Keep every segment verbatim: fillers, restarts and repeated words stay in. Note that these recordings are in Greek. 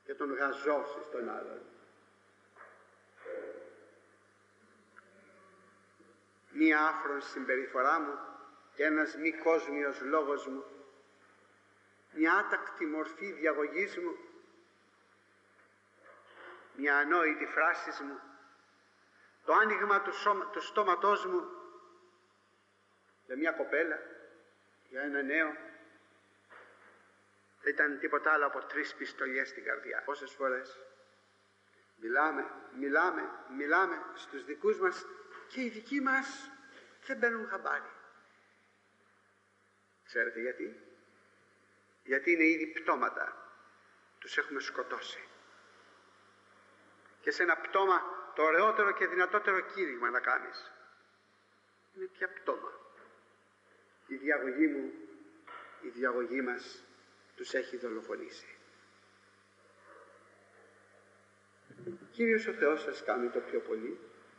και τον γαζώσει στον άλλον. Μία άφρον συμπεριφορά μου και ένας μη κόσμιος λόγος μου, μια άτακτη μορφή διαγωγής μου, μια ανόητη φράση μου, το άνοιγμα του, σώμα, του στόματός μου για μια κοπέλα, για ένα νέο, δεν ήταν τίποτα άλλο από τρεις πιστολιές στην καρδιά. Πόσες φορές μιλάμε, μιλάμε, μιλάμε στους δικούς μας και οι δικοί μας δεν μπαίνουν χαμπάρι. Ξέρετε γιατί? Γιατί είναι ήδη πτώματα, τους έχουμε σκοτώσει. Και σε ένα πτώμα το ωραιότερο και δυνατότερο κήρυγμα να κάνεις είναι πια πτώμα. Η διαγωγή μου, η διαγωγή μας τους έχει δολοφονήσει. Κύριος ο Θεός σας κάνει το πιο πολύ.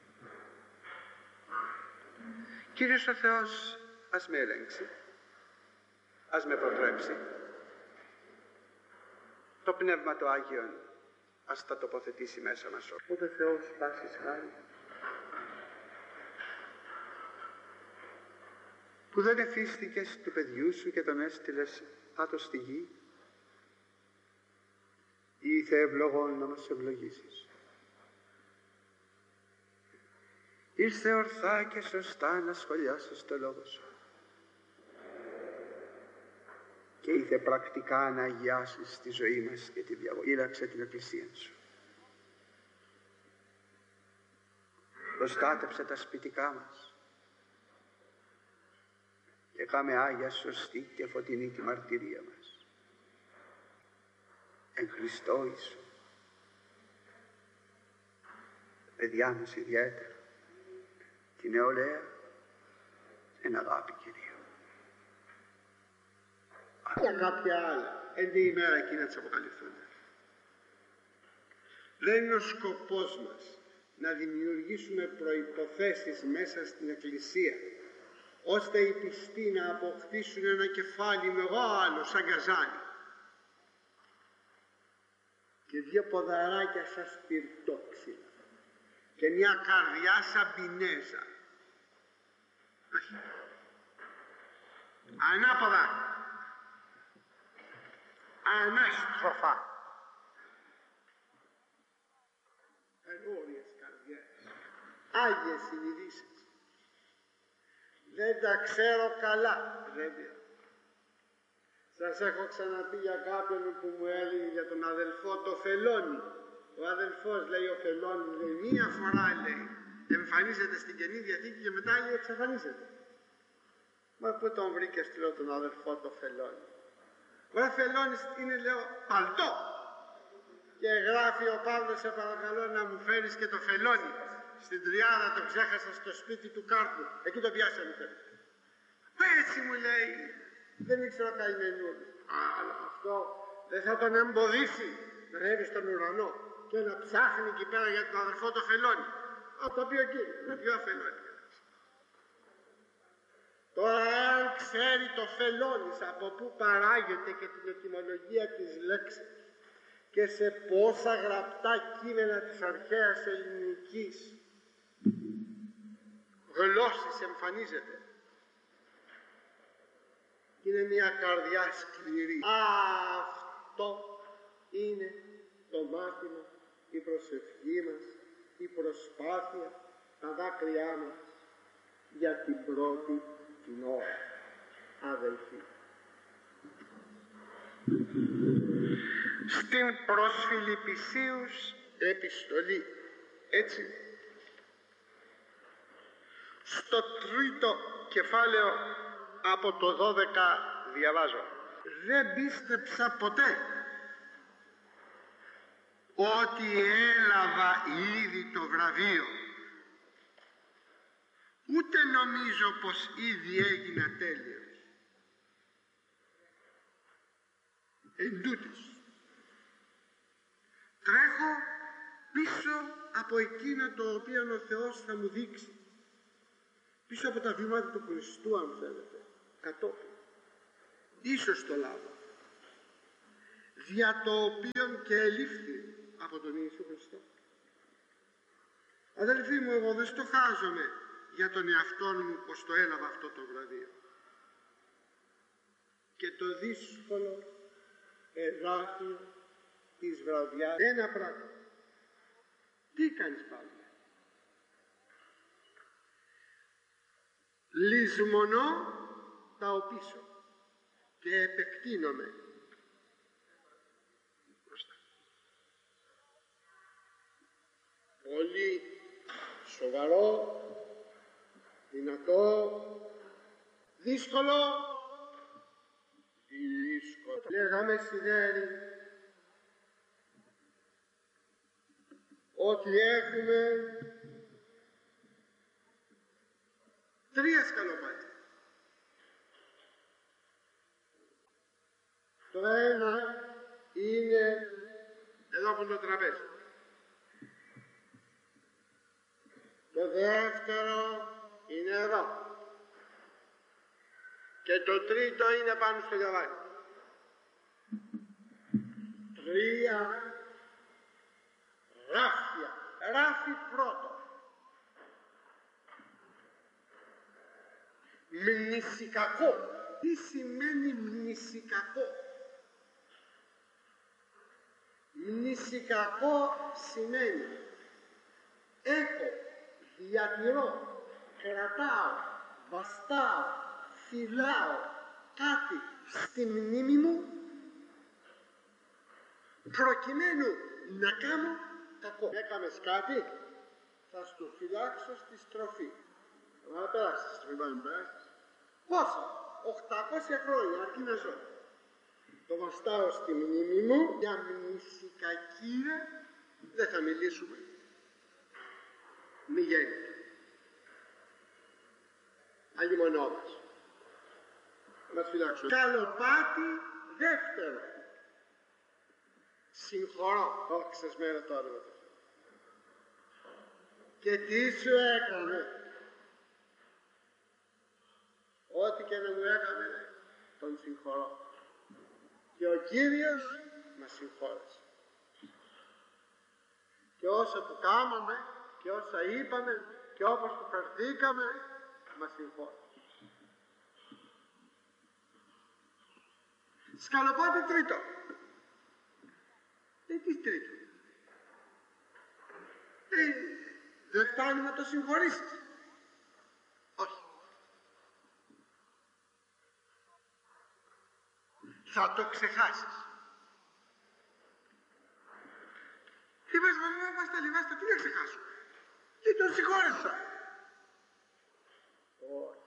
Κύριος ο Θεός ας με ελέγξει, ας με προτρέψει. Το Πνεύμα το Άγιον ας τα τοποθετήσει μέσα μας. Ο δε Θεός πάσης χάρη, που δεν εφίστηκες του παιδιού σου και τον έστειλες άτω στη γη, ήθε ευλογών να μας ευλογήσεις. Ήρθε ορθά και σωστά να σχολιάσεις το λόγο σου και ήθε πρακτικά να αγιάσεις τη ζωή μας και τη διαγωγή. Ήλαξε την εκκλησία σου. Προστάτεψε τα σπιτικά μας και κάμε άγια, σωστή και φωτεινή τη μαρτυρία μας. Εν Χριστώ Ιησού, παιδιά μας ιδιαίτερα, την νεολαία, εν αγάπη Κυρίου. Για κάποια άλλα, εν τη ημέρα εκείνα της αποκαλυφθούν. Δεν είναι ο σκοπός μας να δημιουργήσουμε προϋποθέσεις μέσα στην Εκκλησία ώστε οι πιστοί να αποκτήσουν ένα κεφάλι μεγάλο σαν καζάνι και δύο ποδαράκια σαν σπιρτόξυλα και μια καρδιά σαν πινέζα. Ανάποδα, ανάστροφα, ενόριες καρδιές, άγιες συνειδήσεις. Δεν τα ξέρω καλά, βέβαια. Σας έχω ξαναπεί για κάποιον που μου έλεγε για τον αδελφό το Φελόνι. Ο αδελφός, λέει, ο Φελόνι, λέει, μία φορά, λέει, εμφανίζεται στην Καινή Διαθήκη και μετά, λέει, εξαφανίζεται. Μα πού τον βρήκες, λέω, τον αδελφό το Φελόνι? Ο Φελόνις είναι, λέω, παλτό. Και γράφει ο Παύλος, σε παρακαλώ να μου φέρεις και το Φελόνι. Στην Τριάδα το ξέχασα στο σπίτι του Κάρπου. Εκεί το πιάσαμε. Έτσι μου λέει, δεν ήξερα καημενούλη. Αλλά αυτό δεν θα τον εμποδίσει να ανέβει στον ουρανό και να ψάχνει εκεί πέρα για τον αδερφό το Φελόνι. Α, το πει ο κύριος, με ποιο Φελόνι? Τώρα, αν ξέρει το Φελόνις από πού παράγεται και την ετυμολογία της λέξης και σε πόσα γραπτά κείμενα της αρχαίας ελληνικής γλώσσης εμφανίζεται, είναι μια καρδιά σκληρή. Αυτό είναι το μάθημα, η προσευχή μας, η προσπάθεια, τα δάκρυά μας για την πρώτη την ώρα, αδελφοί. Στην προς Φιλιππισίους επιστολή, έτσι, στο τρίτο κεφάλαιο από το δώδεκα διαβάζω. Δεν πίστεψα ποτέ ότι έλαβα ήδη το βραβείο, ούτε νομίζω πως ήδη έγινα τέλειος. Εν τούτης, τρέχω πίσω από εκείνα το οποίο ο Θεός θα μου δείξει, πίσω από τα βήματα του Χριστού, αν θέλετε, κατόπιν. Ίσως το λάβω. δια το οποίον και ελήφθη από τον Ιησού Χριστό. Αδελφοί μου, εγώ δεν στοχάζομαι για τον εαυτό μου πως το έλαβα αυτό το βραβείο. Και το δύσκολο εδάφιο της βραδιάς, ένα πράγμα. Τι κάνεις πάλι? Λησμονώ τα οπίσω και επεκτείνομαι μπροστά. Πολύ σοβαρό, δυνατό, δύσκολο, δύσκολο. Λέγαμε σιδέρι ότι έχουμε τρία σκαλοπάτια. Το ένα είναι εδώ από το τραπέζι. Το δεύτερο είναι εδώ. Και το τρίτο είναι πάνω στο διαβάρι. Τρία ράφια. Ράφι πρώτο. Μνησικακό. Τι σημαίνει μνησικακό? Μνησικακό σημαίνει έχω, διατηρώ, κρατάω, βαστάω, φυλάω κάτι στη μνήμη μου προκειμένου να κάνω κακό. Έκαμες κάτι, θα στο φυλάξω στη στροφή. Να περάσεις, μην πάμε περάσεις. Πόσα, οκτακόσια χρόνια αρκεί να ζω. Το βαστάω στη μνήμη μου. Για μνησικακία δεν θα μιλήσουμε. Μη γέννητε. Αλλημονόμας. Μας φυλάξω. Καλοπάτι δεύτερο. Συγχωρώ. Όξες μέρα τώρα. Και τι σου έκανε? Ό,τι και να μου έκανε, τον συγχωρώ. Και ο Κύριος μας συγχώρεσε. Και όσα του κάμαμε, και όσα είπαμε, και όπως του φερθήκαμε, μας συγχώρεσε. Σκαλοπάτι τρίτο. Ε, τι τρίτο? Ε, δεν φτάνει να το συγχωρήσεις. Όχι. Θα το ξεχάσεις. Τι πες, βάζω, βάστα λιβάστα, τι να ξεχάσω? Τι τον συγχώρεσα? Όχι.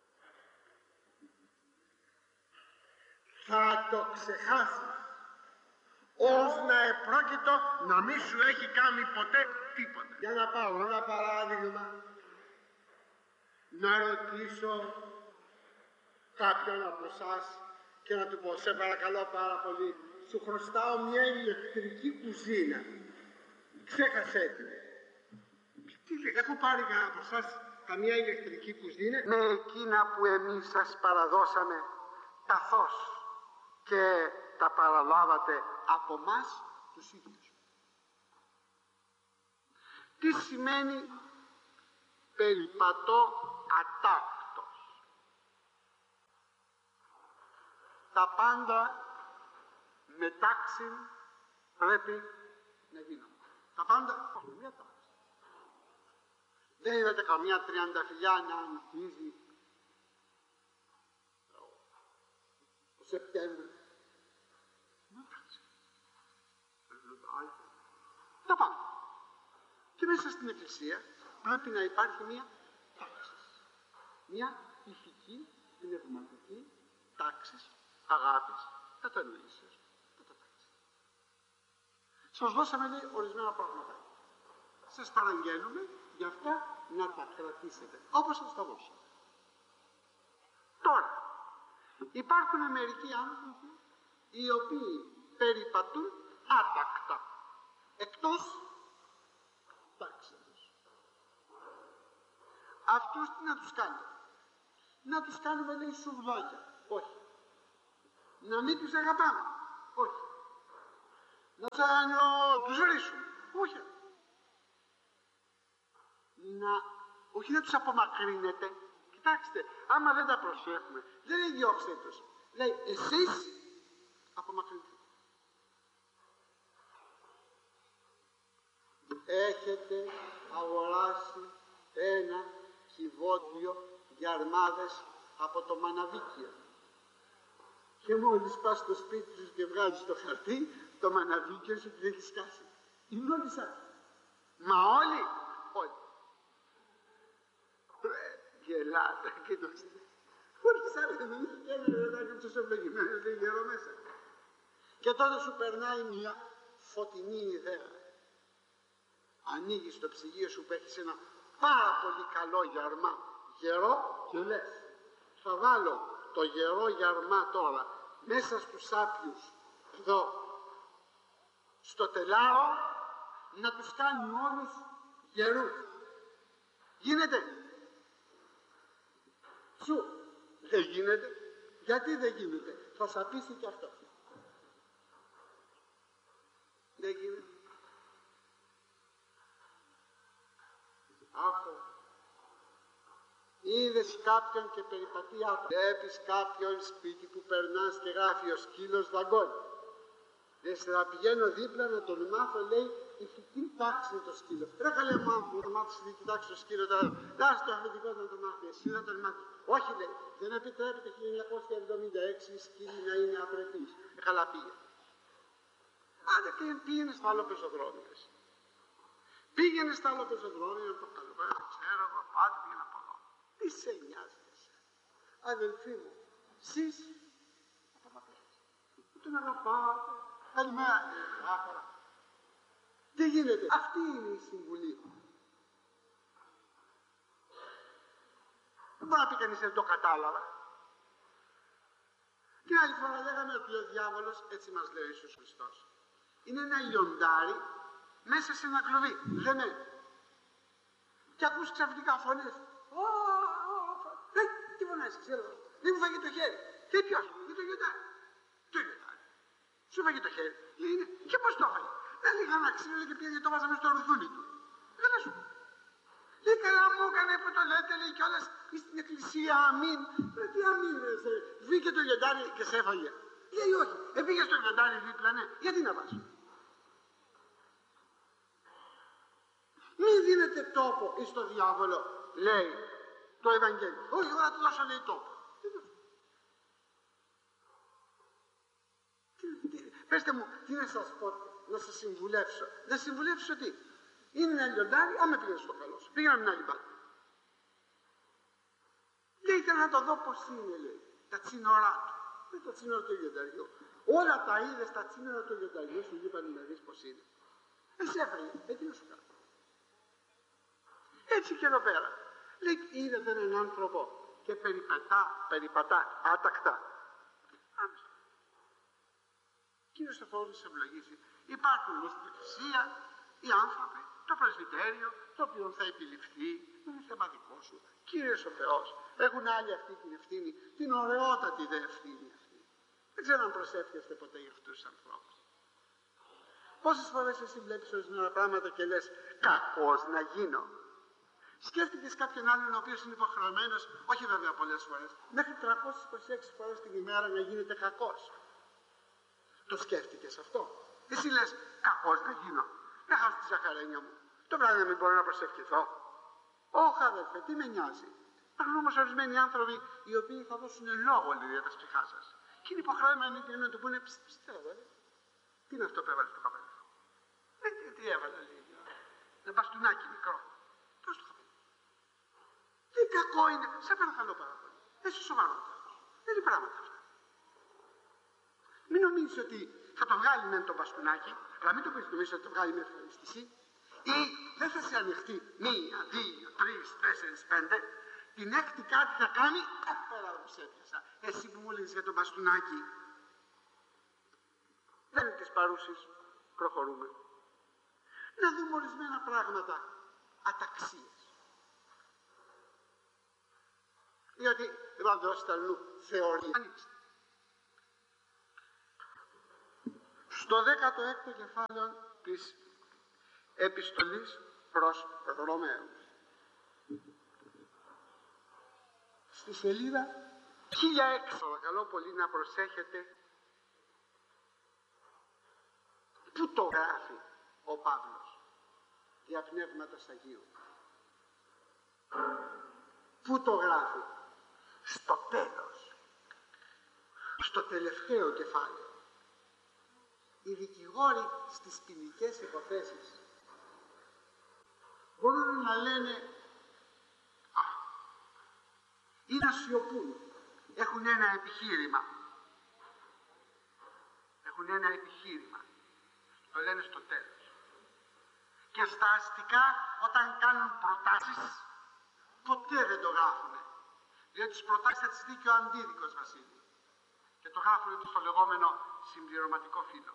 Θα το ξεχάσεις. Ως να επρόκειτο να μη σου έχει κάνει ποτέ τίποτα. Για να πάω ένα παράδειγμα. Να ρωτήσω κάποιον από εσάς και να του πω, σε παρακαλώ πάρα πολύ, σου χρωστάω μια ηλεκτρική κουζίνα. Ξέχασέ την. Τι λέει, έχω πάρει από εσάς καμία ηλεκτρική κουζίνα? Με εκείνα που εμείς σας παραδώσαμε, καθώς και τα παραλάβατε από μας τους ίδιους. Τι σημαίνει περιπατώ ατάκτος? Τα πάντα με τάξη πρέπει να γίνονται. Τα πάντα, όχι, μια τάξη. Δεν είδατε καμιά τριανταφυλιά να ανθίζει το Σεπτέμβριο? Τα πάντα. Και μέσα στην Εκκλησία πρέπει να υπάρχει μια τάξη. Μια ηθική, πνευματική τάξη, αγάπης, κατανοήσεως, κατατάξης. Σας δώσαμε, λέει, ορισμένα πράγματα. Σας παραγγέλνουμε για αυτά να τα κρατήσετε, όπως σας τα δώσαμε. Τώρα, υπάρχουν μερικοί άνθρωποι οι οποίοι περιπατούν άτακτα, εκτός τάξης. Αυτούς τι να τους κάνουμε? Να τους κάνουμε, λέει, σουβλάκια? Όχι. Να μην τους αγαπάμε? Όχι. να τσάνιο, τους βρίσουν. Όχι. Να, όχι να τους απομακρύνετε. Κοιτάξτε, άμα δεν τα προσέχουμε, δεν λέει διώξτε τους. Λέει εσείς απομακρυνθείτε. Έχετε αγοράσει ένα κυβότιο για αρμάδες από το Μαναβίκιο. Και μόλις πας στο σπίτι σου και βγάζεις το χαρτί, το Μαναβίκιο σου την έχει σκάσει. Είναι όλοι σαν. Μα όλοι, όλοι. Γελάτε, κοιτάξτε. Χωρίς άλλα δεν είχε και ένα ρεδάκι τους ευλογημένους, δεν γερό μέσα. Και τότε σου περνάει μια φωτεινή ιδέα. Ανοίγεις το ψυγείο σου που έχεις ένα πάρα πολύ καλό γιαρμά γερό και λες θα βάλω το γερό γιαρμά τώρα μέσα στους άπιους εδώ στο τελάρο να τους κάνει όλους γερούς. Γίνεται? Σου δεν γίνεται. Γιατί δεν γίνεται? Θα σαπίσει και αυτό. Δεν γίνεται. Αυτό. Είδες κάποιον και περιπατεί άπα. Βλέπεις κάποιον σπίτι που περνάς και γράφει ο σκύλος δαγκώνει. Δεν θα πηγαίνω δίπλα να τον μάθω, λέει, ηθική τάξη είναι το σκύλο. Ρε καλέ μου, να το μάθεις ηθική τάξη το σκύλο τώρα. Δάς το αφεντικό να το μάθει, εσύ δεν τον μάθει. Όχι, λέει, δεν επιτρέπεται χίλια εννιακόσια εβδομήντα έξι οι σκύλοι να είναι απρεπείς. Ε, καλά πήγε. Άντε και πήγαινε στο άλλο πεζοδρόμιο. Πήγαινε στο άλλο πεζοδρόμιο, το καλοκαίρι, ξέρω εγώ, πάτε πήγαινε από εδώ. Τι σε νοιάζει εσύ. Αδελφοί μου, εσείς τον αγαπάτε. Καλημέρα. Άχαρα. Τι γίνεται? Αυτή είναι η συμβουλή. Δεν μπορεί να πει κανείς δεν το κατάλαβα. Την άλλη φορά λέγαμε ότι ο διάβολος, έτσι μας λέει ο Ιησούς Χριστός, είναι ένα λιοντάρι μέσα σε ένα κλουβί. Δεν είναι. Και ακούς ξαφνικά φωνές. Λέει, τι φωνάζεις, ξέρω. Δεν μου φάγει το χέρι. Και ποιος, είναι το λιοντάρι. Το λιοντάρι. Σου φάγει το χέρι. Λέει, είναι. Και πώς το φάγει. Δεν λέει κανένα ξύλο, λέει και πήγε και το βάζαμε στο ρουθούνι του. Δεν λες σου. Λέει, καλά μου έκανε που το λέτε, λέει κιόλας στην εκκλησία, αμήν. Λέει, τι αμήν, ρε, βγήκε το λιοντάρι και σε έφαγε. Λέει, όχι. Ε, πήγε στο λιοντάρι δίπλα, ναι. Γιατί να πας. Μην δίνετε τόπο εις το διάβολο, λέει το Ευαγγέλιο. Όχι, εγώ θα του δώσω, λέει, τόπο. Πεςτε μου, τι να σας πω, να σας συμβουλεύσω. Να συμβουλεύσω τι. Είναι ένα λιοντάρι, άμα πήγαινε στο καλό σου. Πήγαινα με μια άλλη μπάντα. Λέει, ήθελα να το δω πώς είναι, λέει. Τα τσίνορά του. Με το τσίνορο του λιονταριού. Όλα τα είδες στα τσίνορα του λιονταριού, σου είπαν να δεις πώς είναι. Εσύ έφαγε, ε, τι να σου κάνω. Έτσι και εδώ πέρα. Λέει, είδατε έναν άνθρωπο και περιπατά, περιπατά, άτακτα. Άμεσα. Κύριος ο Θεός να σε ευλογήσει. Υπάρχουν όμως στην εκκλησία οι άνθρωποι, το πρεσβυτέριο, το οποίο θα επιληφθεί, δεν είναι θέμα δικό σου. Κύριος ο Θεός, έχουν άλλοι αυτή την ευθύνη, την ωραιότατη δε ευθύνη αυτή. Δεν ξέρω αν προσεύχεστε ποτέ για αυτούς τους ανθρώπους. Πόσες φορές εσύ βλέπεις ορισμένα πράγματα και λες, κακός να γίνω. Σκέφτηκες κάποιον άλλον ο οποίος είναι υποχρεωμένος, όχι βέβαια πολλές φορές, μέχρι τριακόσιες είκοσι έξι φορές την ημέρα να γίνεται κακός. Το σκέφτηκες αυτό. Εσύ λες, κακός να γίνω. Να χάσω τη ζαχαρένια μου. Το βράδυ να μην μπορώ να προσευχηθώ. Όχι αδερφέ, τι με νοιάζει. Υπάρχουν όμως ορισμένοι άνθρωποι οι οποίοι θα δώσουν λόγο, λέει, για τα σπιχά σας. Και είναι υποχρεωμένοι και να του πούνε, πιστεύω, τι είναι αυτό που έβαλε στο καπέλο. Ε, τι, τι έβαλε, λέει. Ένα μπαστούνάκι μικρό. Πώς το καπέλο. Τι κακό είναι. Σε παρακαλώ πάρα πολύ. Είσαι σοβαρότερο. Δεν είναι πράγματα αυτά. Μην νομίζεις ότι θα το βγάλει με το μπαστούνάκι, αλλά μην το πεις νομίζεις ότι το βγάλει με ευχαριστησή. Ή δεν θα σε ανοιχτεί μία, δύο, τρεις, τέσσερις, πέντε. Την έκτη κάτι θα κάνει, έφερα που σε έπιασα. Εσύ που μου λες για το μπαστούνάκι. Δεν είναι της παρούσης. Προχωρούμε. Να δούμε ορισμένα πράγματα αταξίες. Διότι, εγώ αν δώσετε αλλού θεωρία. Ανοίξτε. Στο δέκατο έκτο κεφάλαιο της επιστολής προς Ρωμαίους, στη σελίδα χίλια έξι, παρακαλώ πολύ να προσέχετε πού το γράφει ο Παύλος δια Πνεύματος Αγίου. Πού το γράφει? Στο τέλος, στο τελευταίο κεφάλαιο. Οι δικηγόροι στις ποινικές υποθέσεις μπορούν να λένε α, ή να σιωπούν. Έχουν ένα επιχείρημα. Έχουν ένα επιχείρημα. Το λένε στο τέλος. Και στα αστικά, όταν κάνουν προτάσεις, ποτέ δεν το γράφουνε. Διότι τις προτάσεις θα τις δει και ο αντίδικος Βασίλη. Και το γράφουνε στο λεγόμενο συμπληρωματικό φύλλο.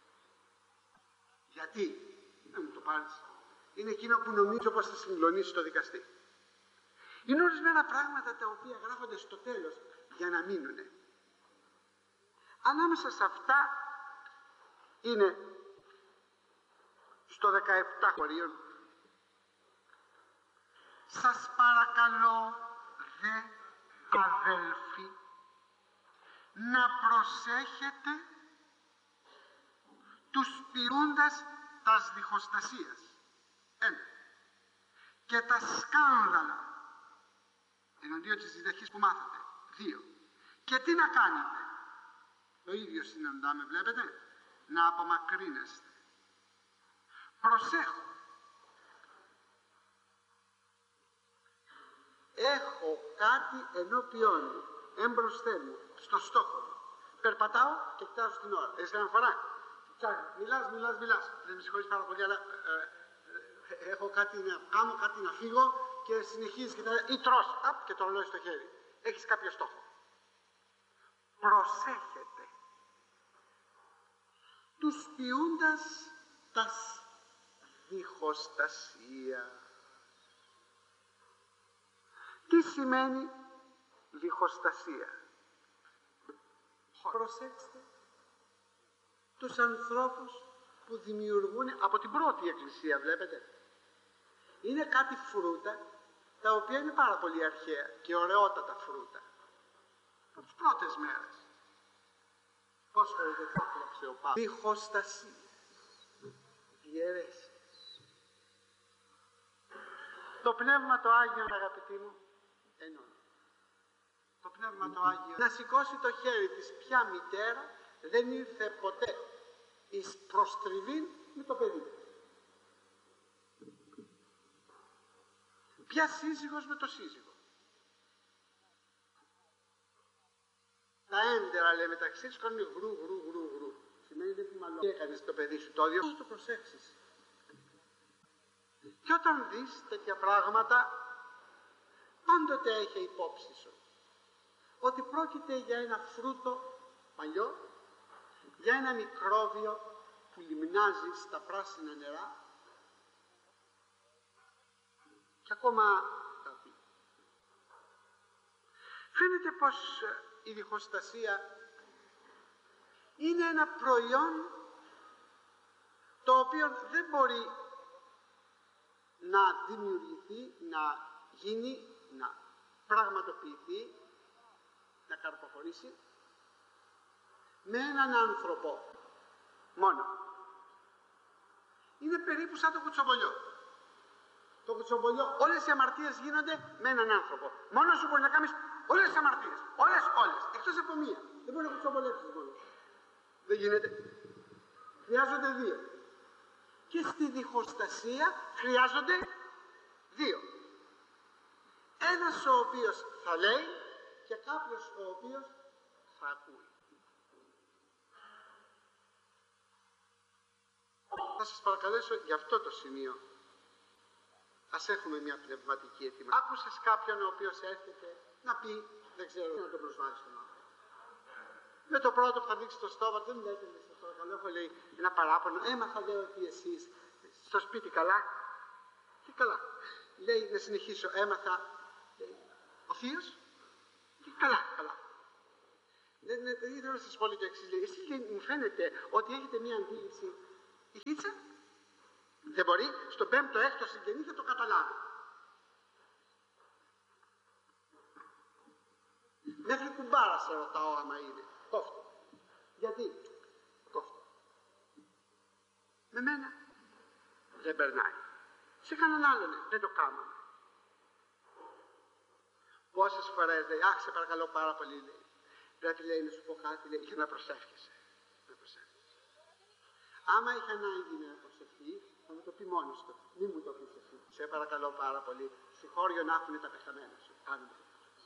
Γιατί? Δεν μου το πάρεις. Είναι εκείνο που νομίζω πως θα συγκλονίσει το δικαστή. Είναι ορισμένα πράγματα τα οποία γράφονται στο τέλος για να μείνουνε. Ανάμεσα σε αυτά είναι στο δεκαεπτά χωρίων. Σας παρακαλώ δε αδέλφοι να προσέχετε τους ποιούντας τας διχοστασίας. Ένα. Και τα σκάνδαλα εναντίον της διδαχής που μάθατε. Δύο. Και τι να κάνετε? Το ίδιο συναντάμε, βλέπετε. Να απομακρύνεστε. Προσέχω. Έχω κάτι ενώπιόν μου, έμπροσθέ μου, στο στόχο μου. Περπατάω και κοιτάζω στην ώρα. Έχεις κανένα φορά? Μιλάς, μιλάς, μιλάς. Δεν με συγχωρείς πάρα πολύ, αλλά ε, ε, έχω κάτι να κάνω, κάτι να φύγω και συνεχίζεις και τα ή τρως. Απ, και το ρολόι στο χέρι. Έχεις κάποιο στόχο. Προσέχετε. Τους ποιούντας τας διχοστασία. Τι σημαίνει διχοστασία? Προσέξτε τους ανθρώπους που δημιουργούν από την πρώτη εκκλησία, βλέπετε. Είναι κάτι φρούτα τα οποία είναι πάρα πολύ αρχαία και ωραιότατα φρούτα. Από τις πρώτες μέρες. Πώς φαίνεται θα έκλαψε ο Παύλος? Διχοστασία. Διαιρέσεις. Το Πνεύμα το Άγιο, αγαπητοί μου, ενώνει. Το Πνεύμα το Άγιο να σηκώσει το χέρι της. Ποια μητέρα δεν ήρθε ποτέ εις προστριβήν με το παιδί? Ποια σύζυγος με το σύζυγο? Τα έντερα, λέει, μεταξύ τους κάνουν γρου, γρου, γρου, γρου. Σημαίνει δεν μάλλον. Τι έκανες το παιδί σου το ίδιο? Πώς το προσέξεις? Και όταν δεις τέτοια πράγματα, πάντοτε έχει υπόψη σου ότι πρόκειται για ένα φρούτο παλιό, για ένα μικρόβιο που λιμνάζει στα πράσινα νερά και ακόμα κάτι. Φαίνεται πως η διχοστασία είναι ένα προϊόν το οποίο δεν μπορεί να δημιουργηθεί, να γίνει, να πραγματοποιηθεί, να καρποχωρήσει με έναν άνθρωπο μόνο. Είναι περίπου σαν το κουτσομπολιό. Το κουτσομπολιό, όλες οι αμαρτίες γίνονται με έναν άνθρωπο. Μόνος σου μπορεί να κάνεις όλες τις αμαρτίες. Όλες, όλες. Εκτός από μία. Δεν μπορεί να κουτσομπολέψεις μόνος. Δεν γίνεται. Χρειάζονται δύο. Και στη διχοστασία χρειάζονται δύο. Ένας ο οποίος θα λέει και κάποιος ο οποίος θα ακούει. Θα σας παρακαλέσω για αυτό το σημείο. Ας έχουμε μια πνευματική ετοιμασία. Άκουσες κάποιον ο οποίος έρχεται να πει, δεν ξέρω, να τον προσβάλλει στον άνθρωπο. Με το πρώτο που θα δείξει το στόμα, δεν λέτε, σας παρακαλώ, έχω λέει ένα παράπονο. Έμαθα, λέω, ότι εσείς στο σπίτι καλά. Και καλά. Λέει, να συνεχίσω, έμαθα, λέει, ο θείος. Και καλά, καλά. Δεν, δεν, δεν θέλω να σας πω το εξής. Εσείς μου φαίνεται ότι έχετε μία αντίληψη. Η Χίτσα δεν μπορεί, στον πέμπτο έκτο συγγενή θα το καταλάβει. Μέχρι κουμπάρα σε ρωτάω άμα είναι. Κόφτω. Γιατί? Κόφτω. Με μένα δεν περνάει. Σε κανέναν άλλον δεν το κάνουμε. Πόσες φορές λέει, αχ σε παρακαλώ πάρα πολύ λέει. Πρέπει λέει να σου πω κάτι λέει, για να προσεύχεσαι. Να προσεύχεσαι. Άμα είχε ανάγκη να προσευχεί, θα μου το πει μόνος του. Μη μου το πεις εσύ. Σε παρακαλώ πάρα πολύ. Συγχώριο να έχουν τα πεθαμένα σου. Κάνουμε τη χάρη.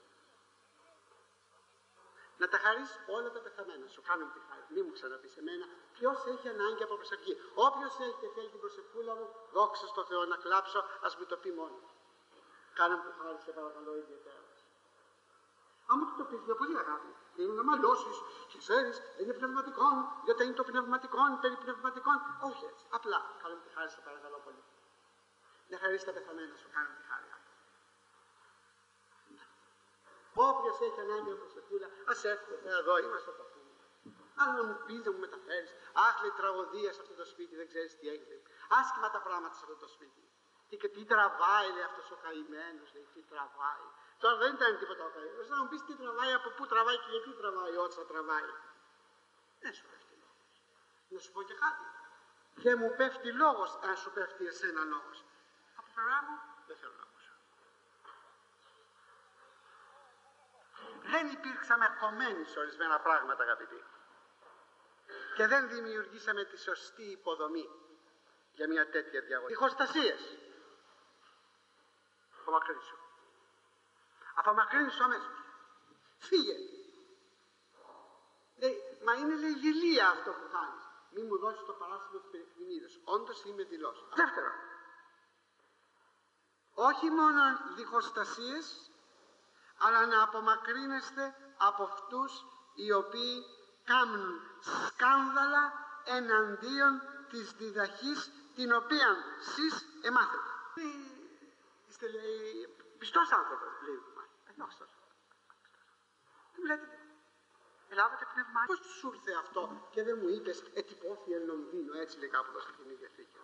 Να τα χαρείς όλα τα πεθαμένα σου. Κάνουμε τη χάρη. Μη μου ξαναπείς εμένα. Ποιος έχει ανάγκη από προσευχή? Όποιος έχει και θέλει την προσευχούλα μου, δόξα στο Θεό να κλάψω, ας μου το πει μόνος. Κάναμε τη χάρη, σε παρακαλώ ιδιαίτερα. Άμα του το πεις με πολύ αγάπη, είναι να μαλώσεις και ξέρεις, είναι πνευματικών, γιατί είναι το πνευματικών, περί πνευματικών. Όχι έτσι. Απλά κάνουμε τη χάρη, σε παρακαλώ πολύ. Να χαρίσεις τα πεθαμένα σου, κάνουμε τη χάρη. Όποιος έχει ανάγκη από προσευχούλα, ας έρθει εδώ, είμαστε το πούμε. Αλλά να μου πεις, να μου μεταφέρεις. Αχ, λέει τραγωδία σε αυτό το σπίτι, δεν ξέρεις τι έγινε. Άσχημα τα πράγματα σε αυτό το σπίτι. Τι, και τι τραβάει, λέει αυτός ο καημένος, λέει, τι τραβάει. Τώρα δεν ήταν τίποτα ο καημένος. Να μου πεις τι τραβάει, από πού τραβάει και γιατί τραβάει, ότσα τραβάει. Δεν σου πέφτει λόγος. Να σου πω και κάτι. Και μου πέφτει λόγος, αν σου πέφτει εσένα λόγος. Από πλευρά μου, δεν θέλω να ακούσω. Δεν υπήρξαμε κομμένοι σε ορισμένα πράγματα, αγαπητοί. Και δεν δημιουργήσαμε τη σωστή υποδομή για μια τέτοια διαγωγή. Ηχοστασίες. Απομακρύνσου. Απομακρύνσου αμέσως. Φύγε. Λέει, μα είναι λέει γελία αυτό που κάνεις. Μη μου δώσεις το παράσημο της περιφημίδας. Όντως είμαι δηλός. Δεύτερο. Όχι μόνο διχοστασίες, αλλά να απομακρύνεστε από αυτούς οι οποίοι κάνουν σκάνδαλα εναντίον της διδαχής την οποία σεις εμάθετε. Είστε λέει πιστός άνθρωπος, λέει ο Μάρτιν. Τι μου λέτε, ελάβατε πνεύμα. Πώς σου ήρθε αυτό και δεν μου είπες ετυπώθη εν νομδίνο, έτσι λέει κάπου εδώ στην Καινή Διαθήκη.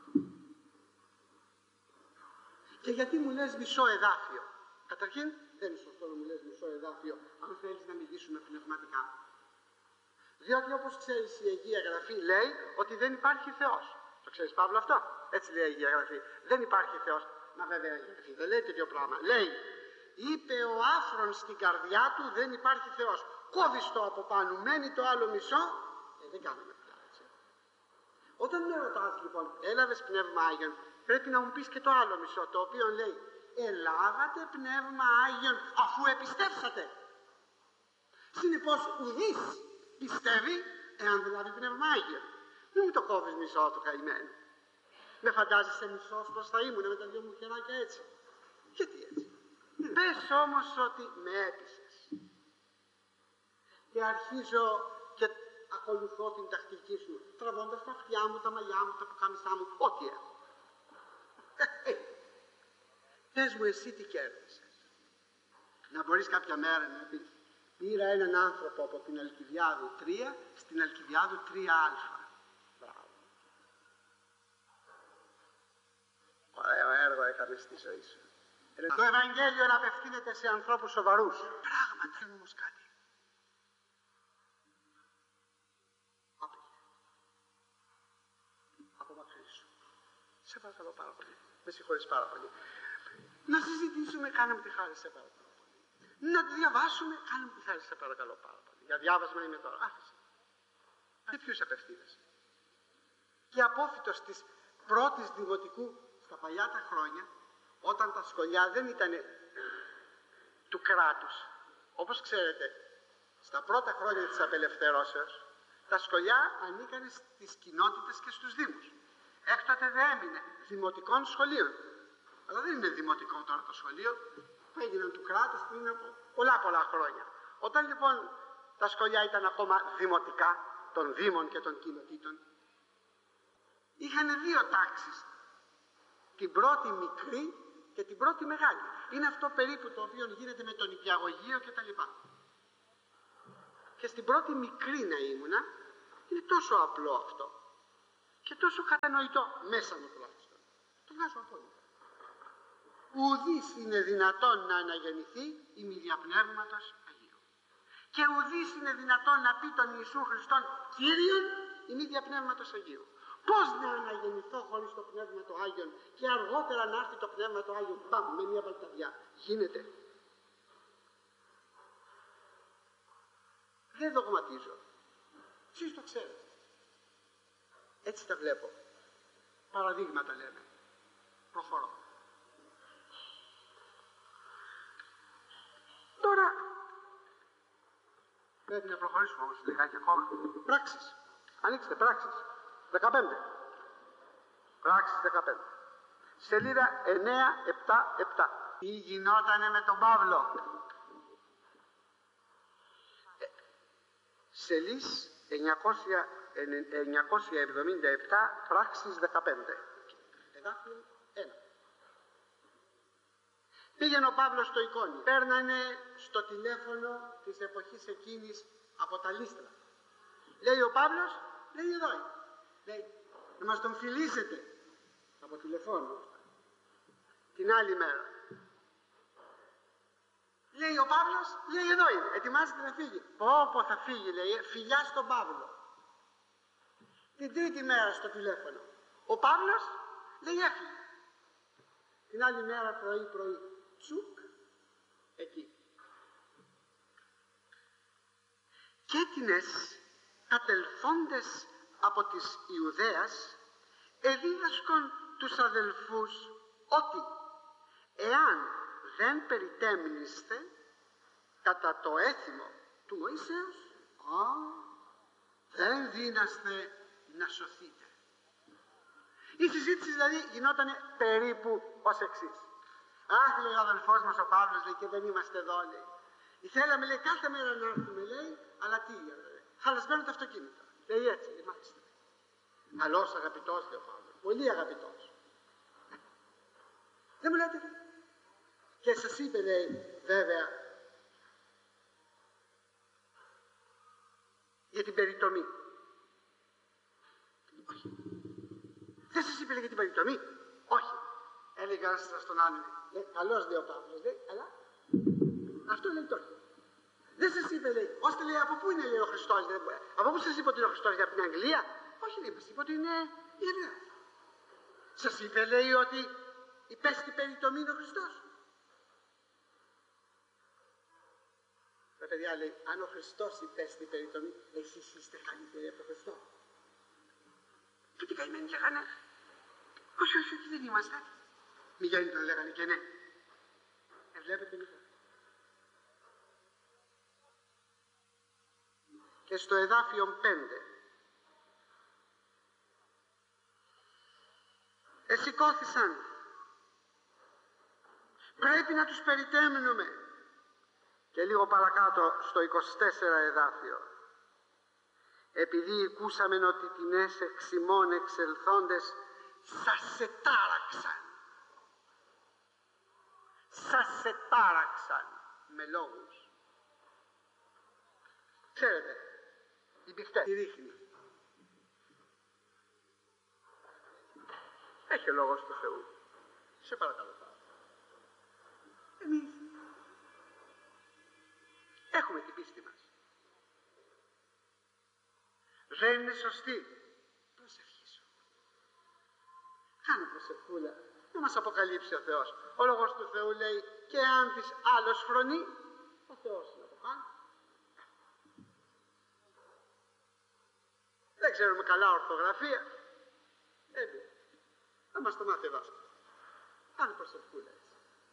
Και γιατί μου λες μισό εδάφιο? Καταρχήν δεν είναι σωστό να μου λες μισό εδάφιο αν θέλεις να μιλήσουμε πνευματικά. Διότι όπως ξέρεις η Αγία Γραφή λέει ότι δεν υπάρχει Θεός. Το ξέρεις Παύλο αυτό? Έτσι λέει η Αγία Γραφή. Δεν υπάρχει Θεός. Μα βέβαια η Αγία Γραφή δεν λέει τέτοιο πράγμα. Λέει, είπε ο άφρον στην καρδιά του δεν υπάρχει Θεός. Κόβεις το από πάνω, μένει το άλλο μισό. Ε, δεν κάνουμε πια έτσι. Όταν με ρωτάς λοιπόν, έλαβες πνεύμα Άγιον, πρέπει να μου πεις και το άλλο μισό, το οποίο λέει, ελάβατε πνεύμα Άγιον αφού επιστέψατε. Συνεπώς ουδής πιστεύει εάν δεν λάβει πνεύμα Άγιον. Μην μου το κόβεις μισό του καημένου. Με φαντάζεσαι μισός πως θα ήμουν με τα δυο μου χεράκια έτσι? Γιατί έτσι? Πες όμως ότι με έπεισες. Και αρχίζω και ακολουθώ την τακτική σου, τραβώντας τα αυτιά μου, τα μαλλιά μου, τα πουκάμισά μου, ό,τι έχω. Πες μου εσύ τι κέρδισες. Να μπορείς κάποια μέρα να πεις, πήρα έναν άνθρωπο από την Αλκιβιάδου τρία στην Αλκιβιάδου τρία α. Μπράβο. Ωραίο έργο έκανες στη ζωή σου. Το Ευαγγέλιο απευθύνεται σε ανθρώπους σοβαρούς. Πράγματι είναι όμως κάτι. Απομακρύνσου. Σε παρακαλώ πάρα πολύ. Με συγχωρείς πάρα πολύ. Να συζητήσουμε, κάναμε τη χάρη σε παρακαλώ. Να διαβάσουμε, κάναμε τη χάρη σε παρακαλώ πάρα πολύ. Για διάβασμα είναι τώρα. Άφησε. Σε ποιους απευθύνεσαι? Και απόφυτος της πρώτης δημοτικού στα παλιά τα χρόνια, όταν τα σχολιά δεν ήταν του κράτους. Όπως ξέρετε, στα πρώτα χρόνια της απελευθερώσεως, τα σχολιά ανήκαν στις κοινότητες και στους δήμους. Έκτοτε δεν έμεινε δημοτικών σχολείων. Αλλά δεν είναι δημοτικό τώρα το σχολείο, που έγιναν του κράτους πριν από πολλά πολλά χρόνια. Όταν λοιπόν τα σχολιά ήταν ακόμα δημοτικά, των δήμων και των κοινοτήτων, είχαν δύο τάξεις. Την πρώτη μικρή και την πρώτη μεγάλη. Είναι αυτό περίπου το οποίο γίνεται με τον νηπιαγωγείο και τα λοιπά. Και στην πρώτη μικρή να ήμουνα, είναι τόσο απλό αυτό. Και τόσο κατανοητό μέσα μου τουλάχιστον. Το βγάζω από όλα. Ουδής είναι δυνατόν να αναγεννηθεί η μη διαπνεύματος Αγίου. Και ουδής είναι δυνατόν να πει τον Ιησού Χριστόν Κύριον η μη διαπνεύματος Αγίου. Πώς να αναγεννηθώ χωρίς το Πνεύμα του Άγιον και αργότερα να έρθει το Πνεύμα του Άγιον, πάμε με μια βαλταδιά. Γίνεται. Δεν δογματίζω. Εσείς το ξέρετε. Έτσι τα βλέπω. Παραδείγματα λέμε. Προχωρώ. Τώρα πρέπει να προχωρήσουμε όμως λιγάκι ακόμα. Πράξεις. Ανοίξτε πράξεις. δεκαπέντε. Πράξεις δεκαπέντε. Σελίδα εννιά επτά επτά. Τι γινότανε με τον Παύλο. Ε, σελίς εννιακόσια εβδομήντα επτά, πράξεις δεκαπέντε. Εδάφιο ένα. Πήγαινε ο Παύλος στο εικόνι. Παίρνανε στο τηλέφωνο της εποχής εκείνης από τα Λύστρα. Λέει ο Παύλος, λέει εδώ είναι. Λέει, να μας τον φιλήσετε από τηλεφώνου. Την άλλη μέρα. Λέει ο Παύλος, λέει εδώ είναι, ετοιμάζεται να φύγει. Πω πω θα φύγει, λέει, φιλιά στον Παύλο. Την τρίτη μέρα στο τηλέφωνο. Ο Παύλος, λέει έφυγε. Την άλλη μέρα πρωί πρωί, τσουκ, εκεί. Και έτινες κατελθόντες από της Ιουδαίας εδίδασκον τους αδελφούς ότι εάν δεν περιτέμνηστε κατά το έθιμο του Μωυσέως, α, δεν δύναστε να σωθείτε. Η συζήτηση δηλαδή γινόταν περίπου ως εξής. Αχ, λέει ο αδελφός μας ο Παύλος, λέει, και δεν είμαστε εδώ, λέει. Θέλαμε, λέει, κάθε μέρα να έρθουμε, λέει, αλλά τι, λέει, χαλασμένο το αυτοκίνητο. Λέει έτσι, λέει, μάλιστα. Καλός αγαπητός, λέει ο Παύλος, πολύ αγαπητός. Δεν μου λέτε, λέει. Και σας είπε, λέει, βέβαια, για την περιτομή. Όχι. Δεν σας είπε, λέει, για την περιτομή. Όχι. Έλεγε ένας στον άλλον. Λέει, καλώς, λέει ο Παύλος, λέει, αλλά αυτό λέει τώρα. Δεν σας είπε, λέει, ώστε λέει, από πού είναι, λέει, ο Χριστός. Λέει, από πού σας είπε ότι είναι ο Χριστός, για την Αγγλία. Όχι, λέει, μας είπε ότι είναι η Αγγλία. Σας είπε, λέει, ότι υπέστη περιτομή είναι ο Χριστός. Ρε παιδιά, λέει, αν ο Χριστός υπέστη περιτομή, εσείς είστε καλύτεροι από τον Χριστό. Και τι καημένοι λέγανε, όχι, όχι, όχι, δεν είμαστε. Μη γίνει τον λέγανε και ναι. Ε, βλέπετε λοιπόν. Και στο εδάφιο πέντε. Εσηκώθησαν. Πρέπει να τους περιτέμνουμε. Και λίγο παρακάτω στο είκοσι τέσσερα εδάφιο. Επειδή ακούσαμεν ότι τινές εξ ημών εξελθόντες σας ετάραξαν. Σας ετάραξαν με λόγους. Ξέρετε, η πηχτέ τη ρίχνει. Έχει ο λόγος του Θεού. Σε παρακαλώ. Εμείς έχουμε την πίστη μας. Δεν είναι σωστή. Προσευχή σου. Κάνε προσευχούλα. Να μας αποκαλύψει ο Θεός. Ο λόγος του Θεού λέει και αν της άλλος φρονεί, ο Θεός να το κάνει. Δεν ξέρουμε καλά ορθογραφία. Έτσι. Θα μας το μάθει εδώ. Κάνε προσευχούλα έτσι.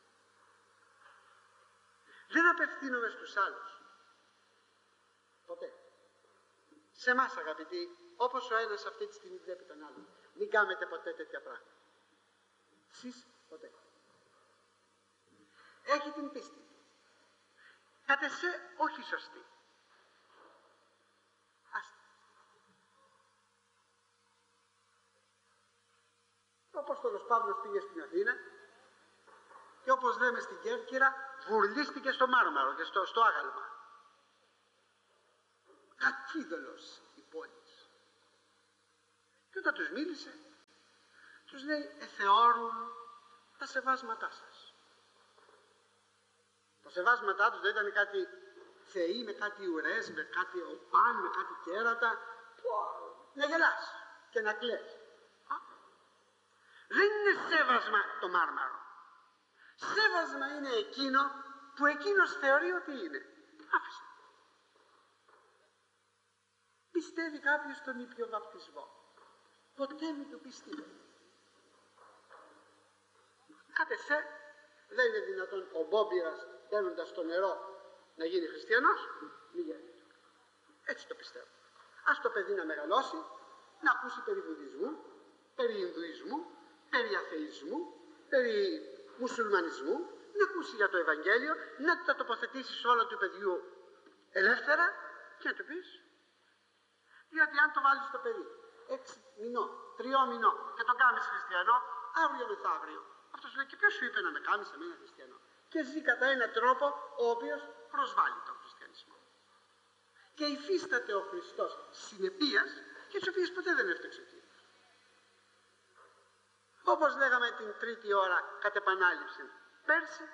Δεν απευθύνομαι στους άλλους. Ποτέ. Σε εμάς αγαπητοί, όπως ο ένας αυτή τη στιγμή βλέπει τον άλλον. Μην κάνετε ποτέ τέτοια πράγματα. Εσείς ποτέ. Έχει την πίστη. Κάτε σε όχι σωστή. Άστε. Ο Απόστολος Παύλος πήγε στην Αθήνα και όπως λέμε στην Κέρκυρα βουρλίστηκε στο Μάρμαρο και στο, στο άγαλμα. κακίδωλος η πόλης. Και όταν τους μίλησε, τους λέει, εθεώρουν τα σεβάσματά σας. Τα σεβάσματά τους δεν ήταν κάτι θεοί με κάτι ουρές, με κάτι οπάν, με κάτι κέρατα. Να γελάς και να κλαις. Δεν είναι σέβασμα το μάρμαρο. Σέβασμα είναι εκείνο που εκείνος θεωρεί ότι είναι. Άφησε. Πιστεύει κάποιος στον ήπιο βαπτισμό. Ποτέ μην του πιστεύει. Κατεσέ, δεν είναι δυνατόν ο Μπόμπιρας μπαίνοντας στο νερό να γίνει χριστιανός. Μη γίνει. Έτσι το πιστεύω. Ας το παιδί να μεγαλώσει, να ακούσει περί βουδισμού, περί Ινδουισμού, περί αθεϊσμού, περί μουσουλμανισμού, να ακούσει για το Ευαγγέλιο, να τα τοποθετήσει σε όλο του παιδιού ελεύθερα και να του πεις. Διότι αν το βάλεις στο παιδί έξι μηνών, τριών μηνών και τον κάνεις χριστιανό, αύριο μεθαύριο, αυτός λέει, και ποιος σου είπε να με κάνεις εμένα χριστιανό? Και ζει κατά έναν τρόπο ο οποίος προσβάλλει τον χριστιανισμό. Και υφίσταται ο Χριστός συνεπίας και τις οποίες ποτέ δεν έφταξε ο Κύριος. Όπως λέγαμε την τρίτη ώρα κατ' επανάληψη πέρσι,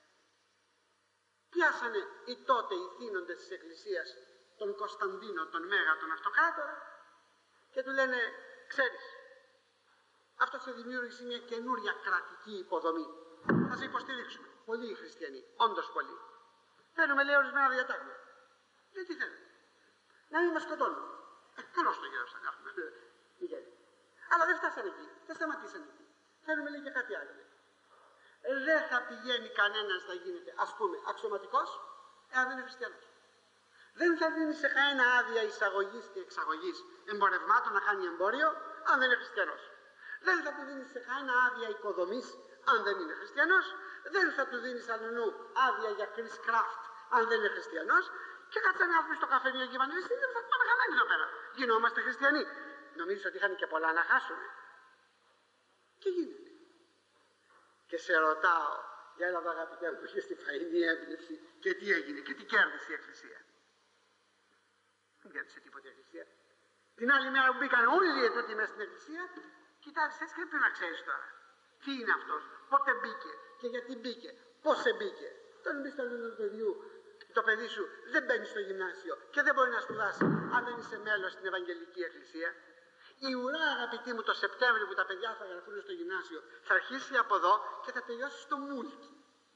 πιάσανε οι τότε οι θύνοντες της Εκκλησίας τον Κωνσταντίνο, τον Μέγα, τον Αυτοκράτορα και του λένε, ξέρεις, αυτό σε δημιούργησε μια καινούρια κρατική υποδομή. Θα σε υποστηρίξουμε. Πολλοί οι χριστιανοί, όντως πολλοί. Θέλουμε, λέει, ορισμένα διατάγματα. Λέει, τι θέλετε? Να μην μας σκοτώνουν. Ε, καλώς το γέρο θα κάνουμε. Αλλά δεν φτάσανε εκεί. Δεν σταματήσανε εκεί. Θέλουμε, λέει, και κάτι άλλο. Δεν θα πηγαίνει κανένας να γίνεται, ας πούμε, αξιωματικός, εάν δεν είναι χριστιανός. Δεν θα δίνει σε κανένα άδεια εισαγωγής και εξαγωγής εμπορευμάτων να κάνει εμπόριο, αν δεν είναι χριστιανός. Δεν θα του δίνει σε κανένα άδεια οικοδομής, αν δεν είναι χριστιανός. Δεν θα του δίνει αλλού άδεια για Chris Craft, αν δεν είναι χριστιανός. Και κάτσανε άνθρωποι στο καφενείο και είπαν, δεν θα πάμε χαμένοι εδώ πέρα. Γινόμαστε χριστιανοί. Νομίζω ότι είχαν και πολλά να χάσουν. Και γίνεται. Και σε ρωτάω, για έλαβα αγαπητέ μου που είχε στη φαϊνή έμπνευση, και τι έγινε και τι κέρδισε η Εκκλησία? Δεν κέρδισε τίποτα η Εκκλησία. Την άλλη μέρα που μπήκαν όλοι οι ετούτοι μέσα στην Εκκλησία, κοιτάξτε έτσι και πρέπει να ξέρεις τώρα. Τι είναι αυτός, πότε μπήκε και γιατί μπήκε, πώς μπήκε. Όταν μπει στο λίγο του παιδιού, το παιδί σου δεν μπαίνει στο γυμνάσιο και δεν μπορεί να σπουδάσει αν δεν είσαι μέλος στην Ευαγγελική Εκκλησία. Η ουρά, αγαπητοί μου, το Σεπτέμβριο που τα παιδιά θα γραφούν στο γυμνάσιο, θα αρχίσει από εδώ και θα τελειώσει στο Μούλκι.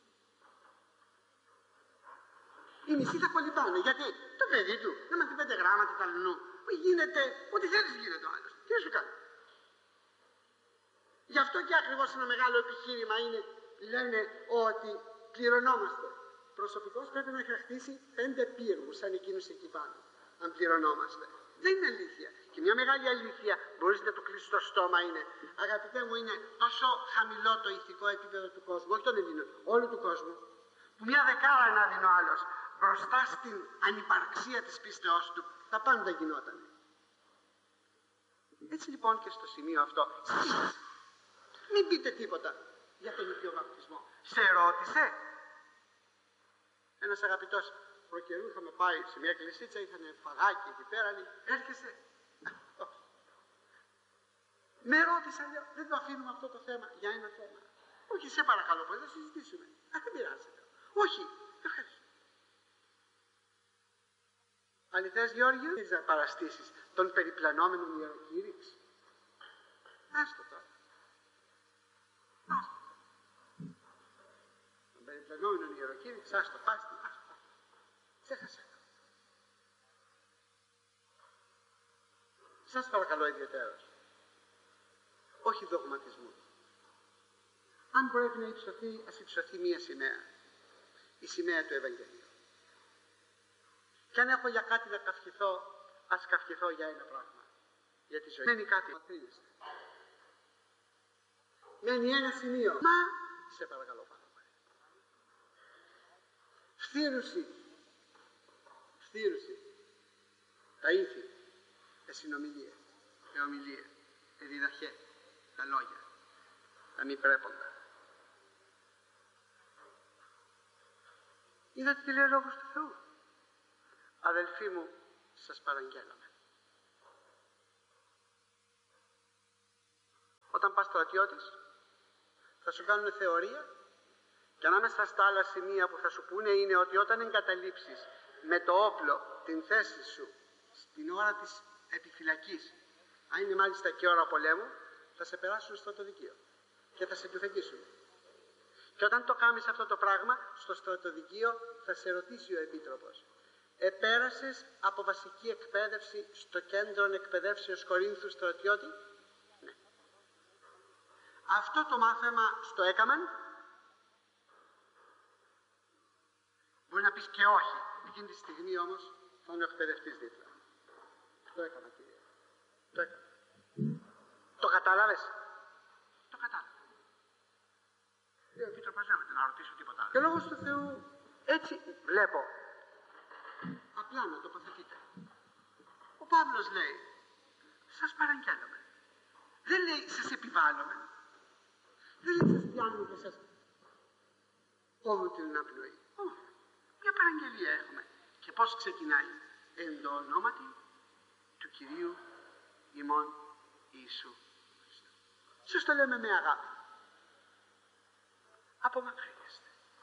Οι μισοί θα κολυμπάνε. Γιατί το παιδί του να μάθει πέντε γράμματα του αλλού. Που γίνεται, ό,τι θέλεις γίνεται ο άλλος. Τι να σου κάνει? Γι' αυτό και ακριβώς ένα μεγάλο επιχείρημα είναι, λένε ότι πληρωνόμαστε. Προσωπικός πρέπει να έχει χτίσει πέντε πύργους σαν εκείνους εκεί πάνω, αν πληρωνόμαστε. Δεν είναι αλήθεια. Και μια μεγάλη αλήθεια, μπορείς να το κλείσεις το στόμα, είναι, αγαπητέ μου, είναι τόσο χαμηλό το ηθικό επίπεδο του κόσμου, όχι των Ελλήνων, όλου του κόσμου, που μια δεκάρα να δίνει ο άλλος μπροστά στην ανυπαρξία της πίστεώς του, τα πάντα γινότανε. Έτσι λοιπόν και στο σημείο αυτό, μην πείτε τίποτα για τον ήπιο βαπτισμό. Σε ρώτησε. Ένας αγαπητός προκαιρού είχαμε πάει σε μια εκκλησίτσα, είχαν φαγάκι εκεί πέρα, λέει, έρχεσαι? Με ρώτησε, λέω, δεν το αφήνουμε αυτό το θέμα για ένα θέμα. Όχι, σε παρακαλώ πολύ, θα συζητήσουμε. Α, δεν πειράζει. Όχι, ευχαριστώ. Αληθές, Γιώργιο, θέλεις να παραστήσεις τον περιπλανόμενο ιεροκήρυξ? Άστο τώρα. Άστο. Τον περιπλανόμενο ιεροκήρυξ, άστο, πάστη, άστο. Ξέχασα. Σας παρακαλώ ιδιαίτερος. Όχι δογματισμού. Αν πρέπει να υψωθεί, ας υψωθεί μία σημαία. Η σημαία του Ευαγγελίου. Και αν έχω για κάτι να καυχηθώ, ας καυχηθώ για ένα πράγμα. Για τη ζωή. Μένει κάτι. Μακρύνεστε. Μένει ένα σημείο. Μα, σε παρακαλώ πάρα πολύ. Φθήρουση. Φθήρουση. Τα ήθη. Τα συνομιλίες. Τα ομιλίες. Τα διδαχέ. Τα λόγια. Τα μη πρέποντα. Είδατε τι λέει ο Λόγος του Θεού? Αδελφοί μου, σας παραγγέλαμε. Όταν πας στρατιώτης, θα σου κάνουν θεωρία και ανάμεσα στα άλλα σημεία που θα σου πούνε είναι ότι όταν εγκαταλείψεις με το όπλο την θέση σου στην ώρα της επιφυλακής, αν είναι μάλιστα και ώρα πολέμου, θα σε περάσουν στο στρατοδικείο και θα σε τουθεκίσουν. Και όταν το κάνεις αυτό το πράγμα, στο στρατοδικείο θα σε ρωτήσει ο Επίτροπος: επέρασες από βασική εκπαίδευση στο κέντρο εκπαιδεύσεως Κορίνθου στρατιώτη? Ναι. Αυτό το μάθημα στο έκαμαν? Μπορεί να πεις και όχι. Εκείνη τη στιγμή όμως θα είναι ο εκπαιδευτής δίπλα. Το έκανα, κύριε. Το έκανα. Το κατάλαβες? Το κατάλαβα. Λέει ο Επίτροπος, δεν έχω να ρωτήσω τίποτα άλλο. Και λόγος του Θεού έτσι βλέπω. Απλά να τοποθετείτε. Ο Παύλος λέει, σας παραγγέλνομαι. Δεν λέει, σας επιβάλλομαι. Δεν λέει, σας πιάνουμε και σας κόβουν την αναπνοή. Όχι. Μια παραγγελία έχουμε. Και πώς ξεκινάει? Εν το ονόματι του Κυρίου ημών Ιησού Χριστού. Σας το λέμε με αγάπη. Απομακρύνεστε.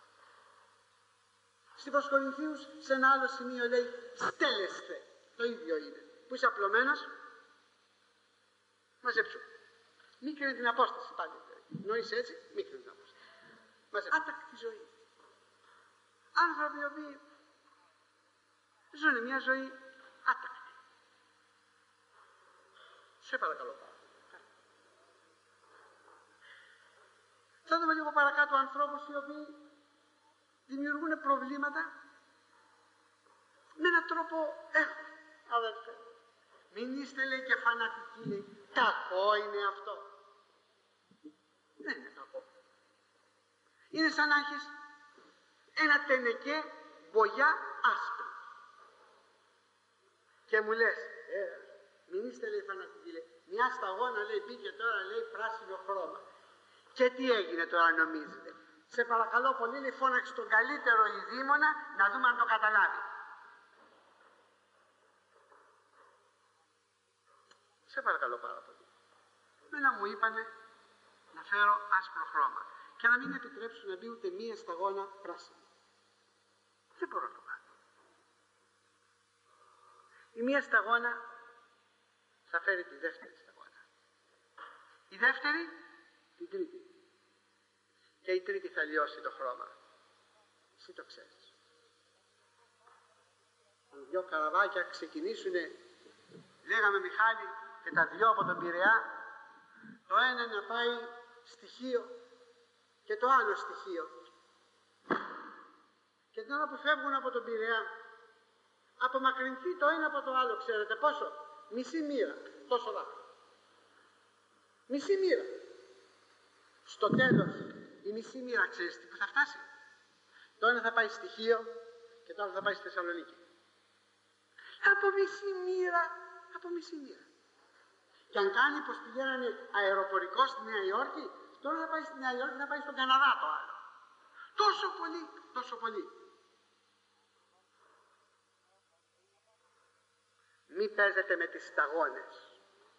Στην προς Κορινθίους σε ένα άλλο σημείο λέει στέλεστε. Το ίδιο είναι. Που είσαι απλωμένος, μαζέψου. Μίκρινε την απόσταση πάλι. Νοείς έτσι, μίκρινε την απόσταση. Μαζέψου. Άτακτη ζωή. Άνθρωποι οι οποίοι ζουν μια ζωή άτακτη. Σε παρακαλώ πάρα. Θα δούμε λίγο παρακάτω ανθρώπους οι οποίοι δημιουργούν προβλήματα με έναν τρόπο ε, αδερφέ. Μην είστε, λέει, και φανατικοί, λέει. Κακό είναι αυτό. Δεν είναι κακό. Είναι σαν να έχεις ένα τενεκέ μπογιά άσπρη. Και μου λες, ε, μην είστε, λέει, φανατικοί, λέει. Μια σταγόνα, λέει, μπήκε τώρα, λέει, πράσινο χρώμα. Και τι έγινε τώρα, νομίζετε? Σε παρακαλώ πολύ, λέει, φώναξε τον καλύτερο ειδήμονα να δούμε αν το καταλάβει. Σε παρακαλώ πάρα πολύ. Μένα μου είπανε να φέρω άσπρο χρώμα και να μην επιτρέψουν να μπει ούτε μία σταγόνα πράσινη. Δεν μπορώ να το κάνω. Η μία σταγόνα θα φέρει τη δεύτερη σταγόνα. Η δεύτερη την τρίτη. Και η τρίτη θα λιώσει το χρώμα. Εσύ το ξέρεις. Αν δυο καραβάκια ξεκινήσουνε, λέγαμε Μιχάλη, και τα δυο από τον Πειραιά, το ένα να πάει στοιχείο και το άλλο στοιχείο. Και την ώρα που φεύγουν από τον Πειραιά, απομακρυνθεί το ένα από το άλλο, ξέρετε πόσο? Μισή μοίρα, τόσο δάκρυ. Μισή μοίρα. Στο τέλος, η μισή μοίρα ξέρεις τι που θα φτάσει? Το ένα θα πάει στοιχείο και το άλλο θα πάει στη Θεσσαλονίκη. Από μισή μοίρα, από μισή μοίρα. Και αν κάνει πως πηγαίνανε αεροπορικό στη Νέα Υόρκη, τώρα θα πάει στη Νέα Υόρκη, θα πάει στον Καναδά το άλλο. Τόσο πολύ, τόσο πολύ. Μη παίζετε με τις σταγόνες.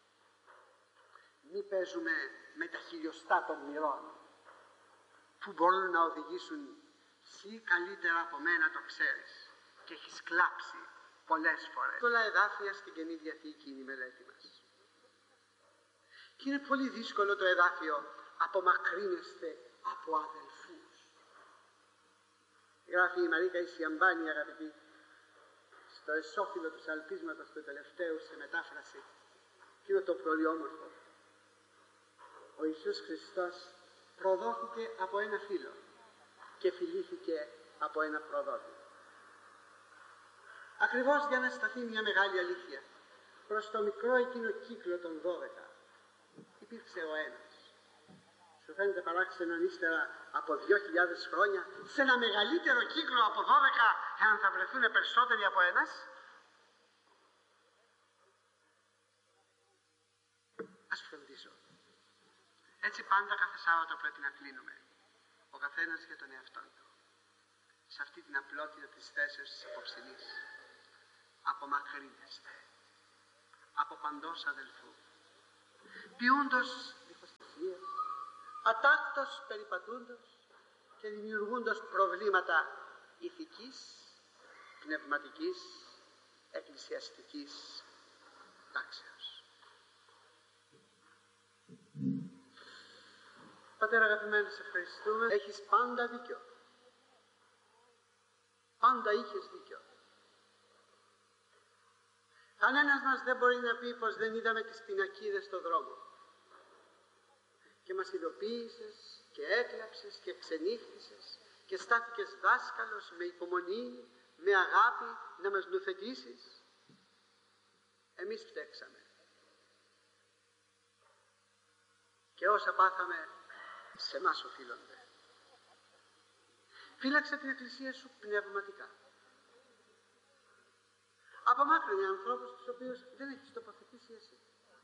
Μη παίζουμε με τα χιλιοστά των μοιρών που μπορούν να οδηγήσουν. Εσύ καλύτερα από μένα το ξέρεις και έχεις κλάψει πολλές φορές. Πολλά εδάφια στην Καινή Διαθήκη είναι η μελέτη μας. Και είναι πολύ δύσκολο το εδάφιο «απομακρύνεστε από αδελφούς». Γράφει η Μαρίκα Ισιαμπάνη, αγαπητοί, στο εσώφυλλο του σαλπίσματος του τελευταίου σε μετάφραση, και είναι το πολύ όμορφο. Ο Ιησούς Χριστός προδόθηκε από ένα φίλο και φιλήθηκε από ένα προδότη. Ακριβώς για να σταθεί μια μεγάλη αλήθεια προς το μικρό εκείνο κύκλο των δώδεκα υπήρξε ο ένας. Σου φαίνεται παράξενο αν ύστερα από δύο χιλιάδες χρόνια σε ένα μεγαλύτερο κύκλο από δώδεκα, εάν θα βρεθούν περισσότεροι από ένας? Ας φροντίσω. Έτσι πάντα κάθε Σάββατο πρέπει να κλείνουμε. Ο καθένας για τον εαυτόν του. Σε αυτή την απλότητα της θέσεως της απόψινής. απομακρύνεστε από παντός αδελφού, ποιούντος δίχως θυσίας, ατάκτος περιπατούντος και δημιουργούντος προβλήματα ηθικής, πνευματικής, εκκλησιαστικής τάξεως. Πατέρα αγαπημένος, σε ευχαριστούμε. Έχεις πάντα δίκιο. Πάντα είχες δίκιο. Κανένας μας δεν μπορεί να πει πως δεν είδαμε τις πινακίδες στο δρόμο. Και μας ειδοποίησες και έκλαψες και ξενύχτησες και στάθηκες δάσκαλος με υπομονή, με αγάπη να μας νουθετήσεις. Εμείς φταίξαμε. Και όσα πάθαμε σε εμάς οφείλονται. Φύλαξε την Εκκλησία σου πνευματικά. Απομάκρυνε ανθρώπους τους οποίους δεν έχεις τοποθετήσει εσύ.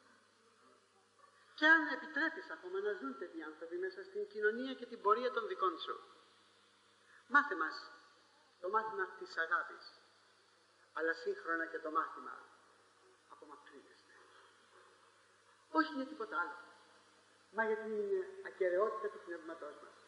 Και αν επιτρέπεις ακόμα να ζουν τέτοιοι άνθρωποι μέσα στην κοινωνία και την πορεία των δικών σου, μάθε μας το μάθημα της αγάπης, αλλά σύγχρονα και το μάθημα απομακρύνεστε. Όχι για τίποτα άλλο, μα για την ακεραιότητα του πνεύματός μας.